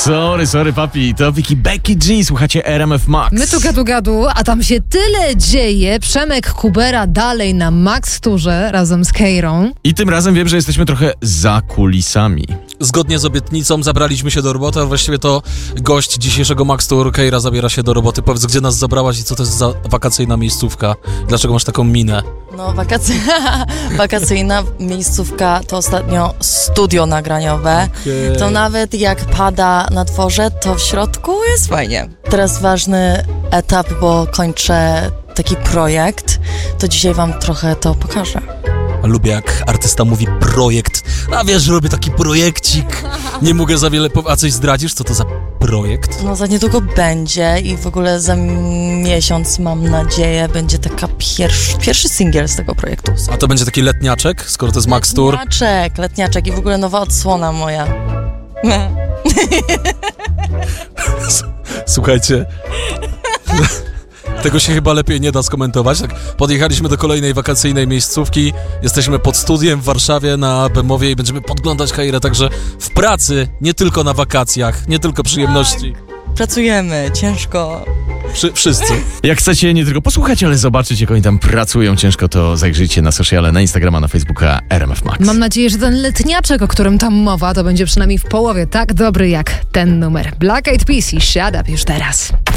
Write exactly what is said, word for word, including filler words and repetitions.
Sorry, sorry papi, to Vicky Becky G, słuchacie R M F Max. My tu gadu gadu, a tam się tyle dzieje. Przemek Kubera dalej na Max Tourze razem z Keirą. I tym razem wiem, że jesteśmy trochę za kulisami. Zgodnie z obietnicą zabraliśmy się do roboty, a właściwie to gość dzisiejszego Max Tour, Keira, zabiera się do roboty. Powiedz, gdzie nas zabrałaś i co to jest za wakacyjna miejscówka? Dlaczego masz taką minę? No, wakacy... wakacyjna miejscówka to ostatnio studio nagraniowe. Okay. To nawet jak pada na dworze, to w środku jest fajnie. Teraz ważny etap, bo kończę taki projekt, to dzisiaj wam trochę to pokażę. Lubię, jak artysta mówi projekt. A wiesz, że robię taki projekcik. Nie mogę za wiele... Po... A coś zdradzisz? Co to za projekt? No za niedługo będzie i w ogóle za miesiąc, mam nadzieję, będzie taka pierwszy, pierwszy singiel z tego projektu. A to będzie taki letniaczek, skoro to jest Max Tour? Letniaczek, letniaczek i w ogóle nowa odsłona moja. Słuchajcie... Tego się chyba lepiej nie da skomentować. Tak, podjechaliśmy do kolejnej wakacyjnej miejscówki. Jesteśmy pod studiem w Warszawie na Bemowie i będziemy podglądać Keirę także w pracy, nie tylko na wakacjach, nie tylko przyjemności. Tak, pracujemy, ciężko. Wszy, wszyscy. Jak chcecie nie tylko posłuchać, ale zobaczyć, jak oni tam pracują ciężko, to zajrzyjcie na sociale, na Instagrama, na Facebooka R M F Max. Mam nadzieję, że ten letniaczek, o którym tam mowa, to będzie przynajmniej w połowie tak dobry jak ten numer. Black Eyed Peas i Shut Up już teraz.